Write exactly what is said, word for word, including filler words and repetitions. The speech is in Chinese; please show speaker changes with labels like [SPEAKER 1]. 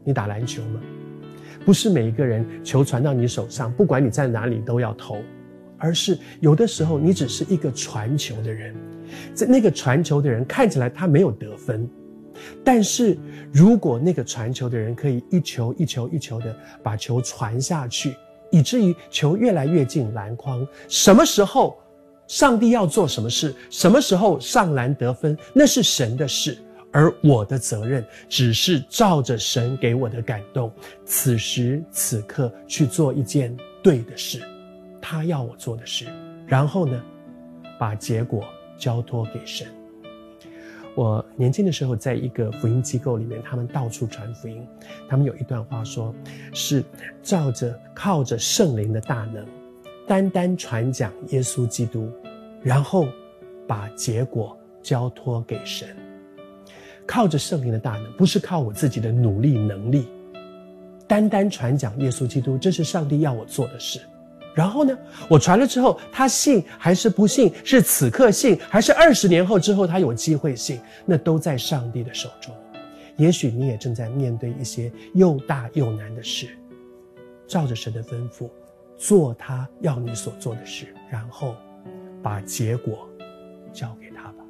[SPEAKER 1] 你打篮球吗？不是每一个人球传到你手上，不管你在哪里都要投，而是有的时候你只是一个传球的人。在那个传球的人看起来他没有得分，但是如果那个传球的人可以一球一球一球的把球传下去，以至于球越来越近篮筐，什么时候上帝要做什么事，什么时候上篮得分，那是神的事，而我的责任只是照着神给我的感动，此时此刻去做一件对的事，他要我做的事，然后呢，把结果交托给神。我年轻的时候在一个福音机构里面，他们到处传福音，他们有一段话说，是照着靠着圣灵的大能，单单传讲耶稣基督，然后把结果交托给神。靠着圣灵的大能，不是靠我自己的努力能力，单单传讲耶稣基督，这是上帝要我做的事。然后呢，我传了之后，他信还是不信，是此刻信还是二十年后之后他有机会信，那都在上帝的手中。也许你也正在面对一些又大又难的事，照着神的吩咐做他要你所做的事，然后把结果交给他吧。